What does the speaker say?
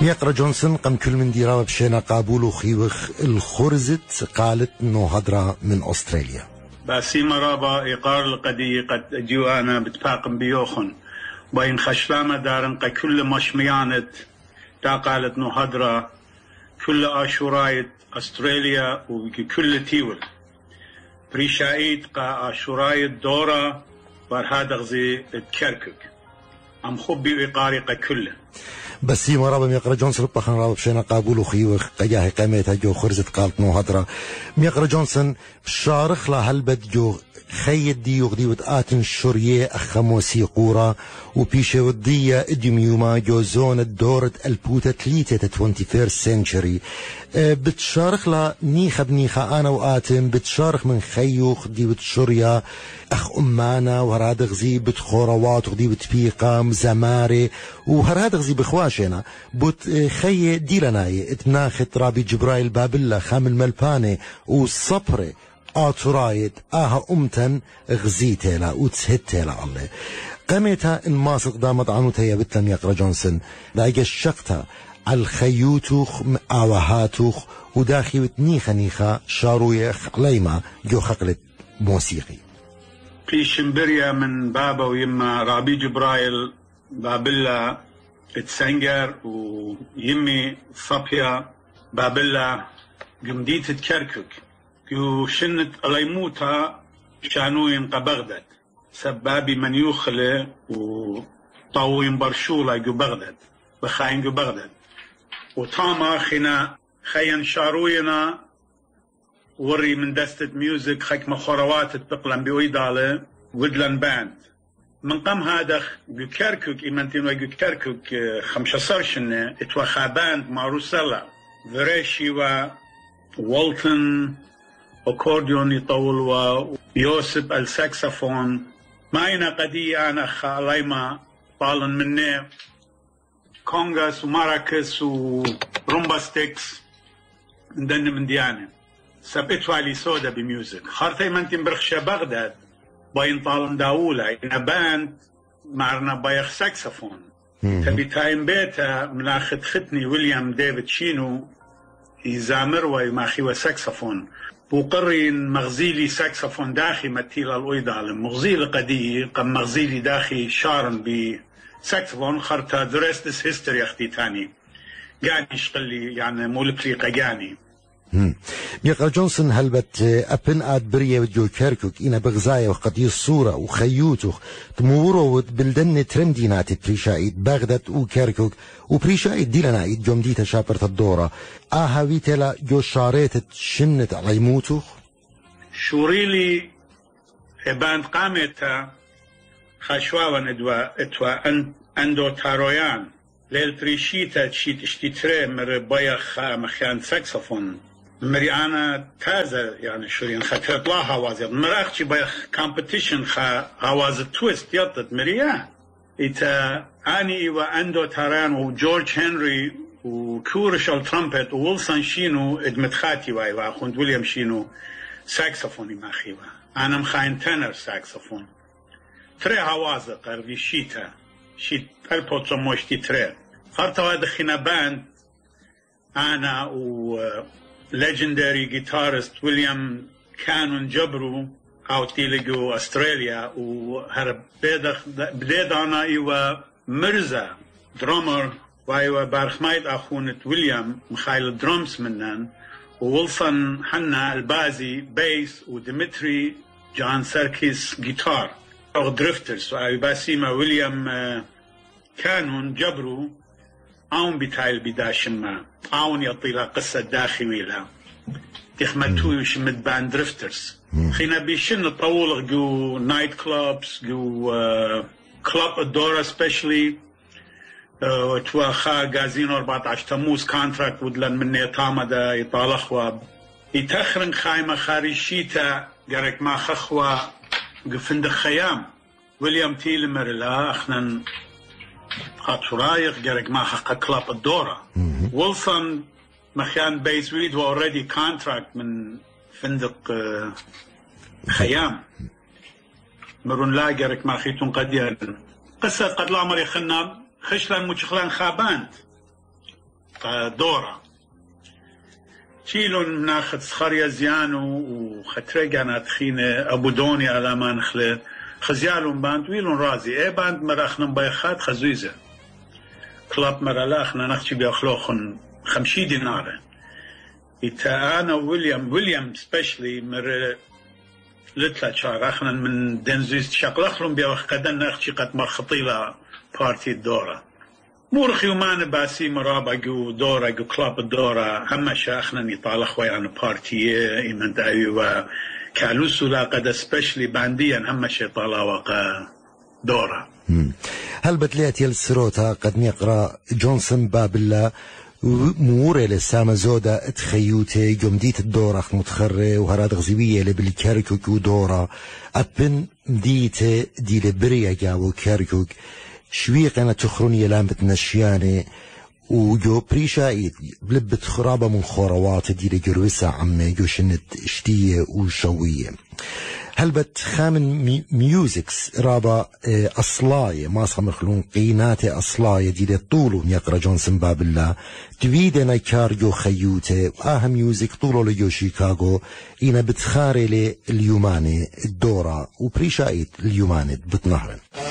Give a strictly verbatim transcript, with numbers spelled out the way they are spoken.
يقرأ جونسون قم كل من ديرا بشينا قابول وخيوخ الخرزت قالت انه هدرة من أستراليا. باسي مرابا إيقار القدية قد أجيو أنا بتفاقم بيوخن بين خشلامة دارن قا كل مشميانت تا قالت انه هدرة كل آشورايت أستراليا وكل تيول بريشايت قا آشورايت دورة وهذا غزي تكركك أم خبي إيقاري قا كله بس ما رابم يقرأ جونسون بخن رابم شينا قابول وخيوخ قياه قيمتها جو خرزت قالت نو هدرة ميقرأ جونسون شارخ لا هلبت جو خيد دي يغدي وتآتن شوريه أخموسي قورا وبيشه ودية اديميوما جو زونة دورة البوتة تليتة توينتي فيرست سنشري بتشارخ لا نيخة بنيخة أنا وآتم بتشارخ من خيوخ دي وتشوريا أخ أمانا وهراد غزي بتخوروات وغدي بتبيقام زماري وهراد غزي بخواشنا بت خي ديلناي اتناخت رابي جبرايل بابلا خامل ملباني وصبري آترايت آها أمتن غزيتيلا وتسهتيلا الله قمتها إن ما صدامت عنو تيابتلم يقرأ جونسون لاقى الشقتا على الخيوتوخ آوهاتوخ وداخي وتنيخة نيخة شارويخ عليما جو خقلت موسيقي في شمبريا من بابا ويما رابي جبرايل بابلا تسنجر ويمي صبيا بابلا قمديت تكركك يو شنت عليموتها شانوين قبغداد سبابي من يوخله وطاوين برشولا جو بغداد بخاين جو بغداد وطاما خنا خيان شاروينا وري من دستة ميوزك خيك مخوروات تبقلن بويدالة ويدلن باند من قم هذا جو كركك إيمانتين ويجو كركك خمسة شنة اتوخا باند ماروسلا فريشي و والتن أكورديون يطول ويوسف الساكسفون معنا قدية أنا خاليما طالن مني كونغاس وماراكس ورومباستيكس ندن من ديانة سبت والي سودا بميوزك خارتي منتين برخشة بغداد باين طالن داولا إنا باند معنا بايخ ساكسفون تبي تايم بيتا مناخد ختني ويليام ديفيد شينو يزامر ويماخي وساكسفون وقرين مغزيلي ساكسفون داخي متيلا الويدال مغزيلي قدي قم مغزيلي داخي شارن بساكسفون خرطة the rest is history أختي تاني قاعد يشتغلي يعني مولكلي قجاني يقرأ جونسون هلبت أبن آد بريا وجو كيركوك إنا بغزايا وقضي الصورة وخيوتوخ تمورو بلدن ترنديناتي بريشايد بغداد وكيركوك وبريشايد ديلنايد جمديتا شابرت الدورة آها ويتلا جو شاريت شنت عليموتوخ شوريلي إبان قامتا خشواوان ادوا اتوا اندو تارويان ليل بريشيتا تشيت اشتتري مر بايخ مخيان ساكسفون مريانا تازة يعني شورين خطرت لا هوازي مراخشي بايخ كومبيتيشن خا هواز تويست يطت مريان إتا أني وأندو تاران وجورج هنري وكورش الترامبت وولسون شينو ادمتخاتي واي واخوند ويليام شينو ساكسفوني ماخيوا أنا مخاين تنر ساكسفون تري هوازة قربي شيتا شيت البوتشو موشتي تري خارتوا دخينا باند أنا و legendary guitarist ويليام كانون جبرو أو تيليجو أستراليا وهرب بديد أنا إيوا مرزا درامر وإيوا بارخمايد أخونة ويليام مخايل درامز منن وولسون حنا البازي بيس وديمتري جان سيركيس جيتار أو دريفترز وإيوا باسيما ويليام كانون جبرو أون بتايل بداشم ما أون يطيلا قصة داخلية لا تخمتوي وشمت بان دريفترز خينا بيشن طول جو نايت كلابس جو كلاب الدورة سبيشلي تواخا غازينو أربعة عشر تموز كونتراكت ودلن من يطامة دا يطالخوا يتخرن خايمة خارجيتا قرق ما خخوا قفند خيام ويليام تيلمر لا اخنا خاطرايق قرق ما حق كلاب الدورة ويلسون مخيان بيس ويد اوريدي كونتراكت من فندق خيام مرون لا قرق ما خيتون قدير قصة قد العمر يخنا خشلان مشخلان خابانت دورة تشيلون ناخذ سخريا زيانو وخترجانات خينة أبو دوني على ما نخله خزيالون باند ويلون رازي إيه باند مراخنا بيخات خزويزة كلاب مرالاخنا نخشي بيخلوخن خمشي دينار إتا أنا ويليام ويليام سبيشلي مر لتلا شهر اخنا من دنزويز شاقلخلون بيوخ قدن نخشي قد مرخطيلة بارتي الدورة مورخ يومان باسي مرابا جو دورة جو كلاب الدورة هما شاخنا نطال اخويا بارتي ايمان دايوا كالوسو لا قد سبيشلي بانديا هما شي طالا وقا دورة. هل بتليت يلسروتا قد نقرا جونسون بابلا موري لسامة زودا اتخيوتي جمديت الدورة متخري وهراد غزوية اللي بالكاركوك ودورة أبن ديتي دي لبريا جاو كاركوك شويقنا تخروني لامبت نشياني وجو بريشايد بلبت خرابة من خوروات دي لجروسة عمي جو شنت اشتية وشوية. هل بتخامن ميوزكس رابا أصلاية ما صمخلون قينات أصلاية دي لطولو يقرأ جونسون بابلا تويدنا كارجو خيوته وآها ميوزك طولو لجو شيكاغو إنا بتخاري لي اليوماني الدورة وبريشايت اليوماني بتنهرن.